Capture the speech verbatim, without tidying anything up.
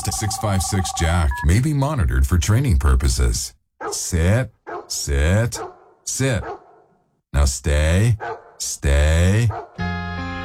six five six Jack may be monitored for training purposes. Sit, sit, sit. Now stay, stay.